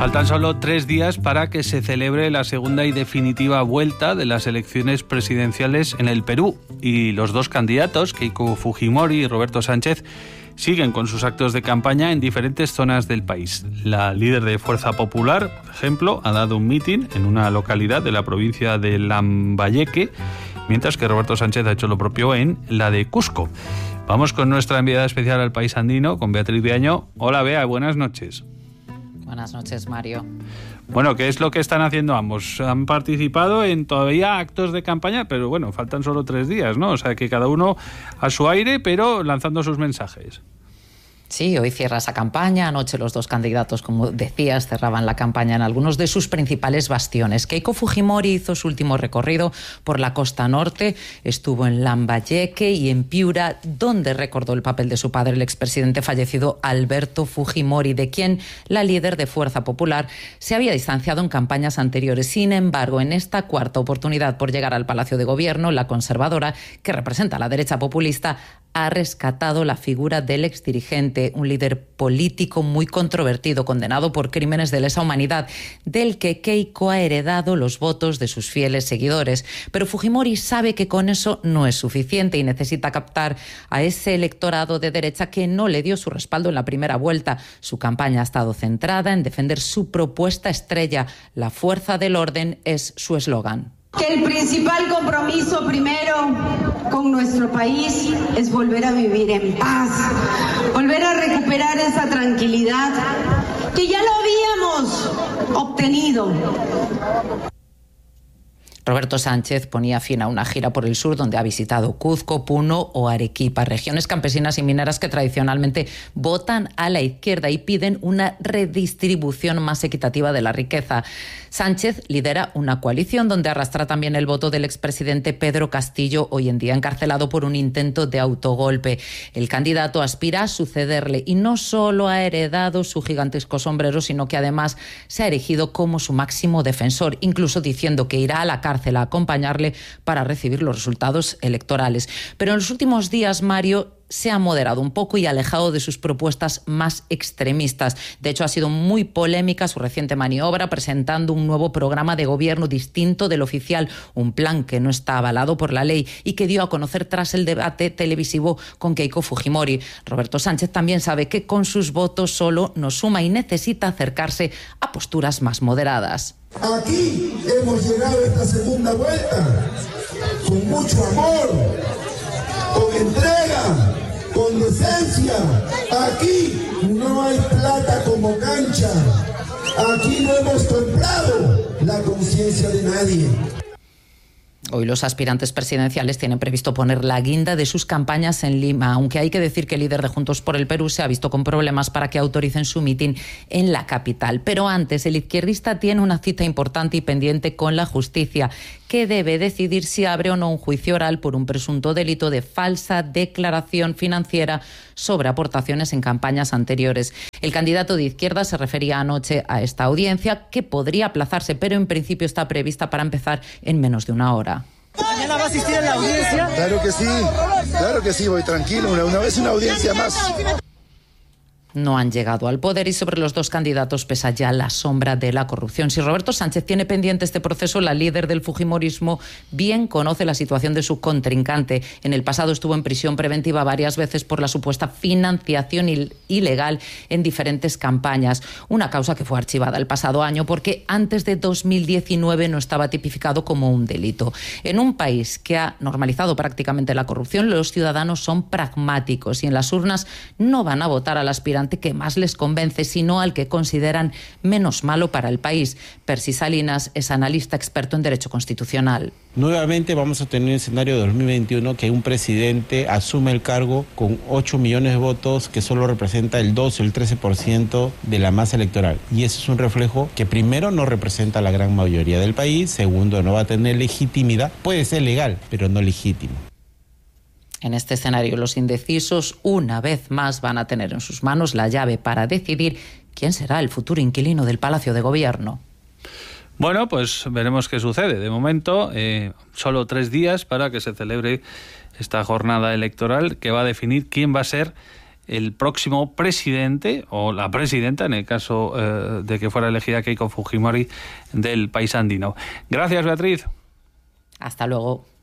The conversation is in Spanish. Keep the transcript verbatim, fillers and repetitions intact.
Faltan solo tres días para que se celebre la segunda y definitiva vuelta de las elecciones presidenciales en el Perú. Y los dos candidatos, Keiko Fujimori y Roberto Sánchez, siguen con sus actos de campaña en diferentes zonas del país. La líder de Fuerza Popular, por ejemplo, ha dado un mitin en una localidad de la provincia de Lambayeque, mientras que Roberto Sánchez ha hecho lo propio en la de Cusco. Vamos con nuestra enviada especial al país andino, con Beatriz Viaño. Hola, Bea, buenas noches. Buenas noches, Mario. Bueno, ¿qué es lo que están haciendo ambos? Han participado en todavía actos de campaña, pero bueno, faltan solo tres días, ¿no? O sea, que cada uno a su aire, pero lanzando sus mensajes. Sí, hoy cierra esa campaña. Anoche los dos candidatos, como decías, cerraban la campaña en algunos de sus principales bastiones. Keiko Fujimori hizo su último recorrido por la costa norte, estuvo en Lambayeque y en Piura, donde recordó el papel de su padre, el expresidente fallecido Alberto Fujimori, de quien la líder de Fuerza Popular se había distanciado en campañas anteriores. Sin embargo, en esta cuarta oportunidad por llegar al Palacio de Gobierno, la conservadora, que representa a la derecha populista, ha rescatado la figura del exdirigente, un líder político muy controvertido, condenado por crímenes de lesa humanidad, del que Keiko ha heredado los votos de sus fieles seguidores. Pero Fujimori sabe que con eso no es suficiente y necesita captar a ese electorado de derecha que no le dio su respaldo en la primera vuelta. Su campaña ha estado centrada en defender su propuesta estrella. La fuerza del orden es su eslogan. Que el principal compromiso primero con nuestro país es volver a vivir en paz, volver a recuperar esa tranquilidad que ya lo habíamos obtenido. Roberto Sánchez ponía fin a una gira por el sur donde ha visitado Cuzco, Puno o Arequipa, regiones campesinas y mineras que tradicionalmente votan a la izquierda y piden una redistribución más equitativa de la riqueza. Sánchez lidera una coalición donde arrastra también el voto del expresidente Pedro Castillo, hoy en día encarcelado por un intento de autogolpe. El candidato aspira a sucederle y no solo ha heredado su gigantesco sombrero, sino que además se ha erigido como su máximo defensor, incluso diciendo que irá a la cárcel a acompañarle para recibir los resultados electorales. Pero en los últimos días, Mario, se ha moderado un poco y alejado de sus propuestas más extremistas. De hecho, ha sido muy polémica su reciente maniobra presentando un nuevo programa de gobierno distinto del oficial, un plan que no está avalado por la ley y que dio a conocer tras el debate televisivo con Keiko Fujimori. Roberto Sánchez también sabe que con sus votos solo no suma y necesita acercarse a posturas más moderadas. Aquí hemos llegado a esta segunda vuelta con mucho amor, con entrega, con decencia. Aquí no hay plata como cancha. Aquí no hemos comprado la conciencia de nadie. Hoy los aspirantes presidenciales tienen previsto poner la guinda de sus campañas en Lima, aunque hay que decir que el líder de Juntos por el Perú se ha visto con problemas para que autoricen su mitin en la capital. Pero antes, el izquierdista tiene una cita importante y pendiente con la justicia, que debe decidir si abre o no un juicio oral por un presunto delito de falsa declaración financiera sobre aportaciones en campañas anteriores. El candidato de izquierda se refería anoche a esta audiencia, que podría aplazarse, pero en principio está prevista para empezar en menos de una hora. ¿Mañana va a asistir a la audiencia? Claro que sí, claro que sí, voy tranquilo, una, una vez una audiencia más. No han llegado al poder y sobre los dos candidatos pesa ya la sombra de la corrupción. Si Roberto Sánchez tiene pendiente este proceso, la líder del fujimorismo bien conoce la situación de su contrincante. En el pasado estuvo en prisión preventiva varias veces por la supuesta financiación ilegal en diferentes campañas. Una causa que fue archivada el pasado año porque antes de dos mil diecinueve no estaba tipificado como un delito. En un país que ha normalizado prácticamente la corrupción, los ciudadanos son pragmáticos y en las urnas no van a votar al aspirante que más les convence, sino al que consideran menos malo para el país. Percy Salinas es analista experto en Derecho Constitucional. Nuevamente vamos a tener un escenario de dos mil veintiuno que un presidente asume el cargo con ocho millones de votos, que solo representa el doce o el trece por ciento de la masa electoral. Y eso es un reflejo que primero no representa a la gran mayoría del país, segundo no va a tener legitimidad, puede ser legal, pero no legítimo. En este escenario, los indecisos una vez más van a tener en sus manos la llave para decidir quién será el futuro inquilino del Palacio de Gobierno. Bueno, pues veremos qué sucede. De momento, eh, solo tres días para que se celebre esta jornada electoral que va a definir quién va a ser el próximo presidente o la presidenta, en el caso eh, de que fuera elegida Keiko Fujimori, del país andino. Gracias, Beatriz. Hasta luego.